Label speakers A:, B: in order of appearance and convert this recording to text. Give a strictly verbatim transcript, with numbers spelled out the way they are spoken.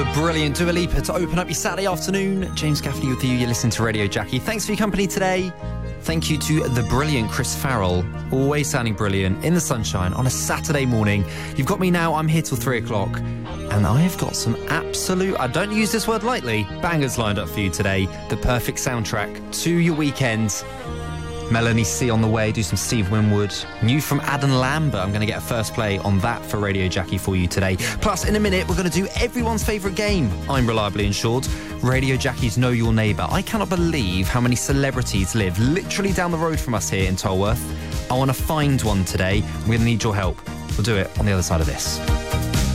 A: The brilliant Dua Lipa to open up your Saturday afternoon. James Gaffney with you. You're listening to Radio Jackie. Thanks for your company today. Thank you to the brilliant Chris Farrell, always sounding brilliant in the sunshine on a Saturday morning. You've got me now. I'm here till three o'clock. And I have got some absolute, I don't use this word lightly, bangers lined up for you today. The perfect soundtrack to your weekend. Melanie C on the way, do some Steve Winwood. New from Adam Lambert. I'm going to get a first play on that for Radio Jackie for you today. Plus, in a minute, we're going to do everyone's favourite game. I'm reliably insured. Radio Jackie's Know Your Neighbour. I cannot believe how many celebrities live literally down the road from us here in Tolworth. I want to find one today. We're going to need your help. We'll do it on the other side of this.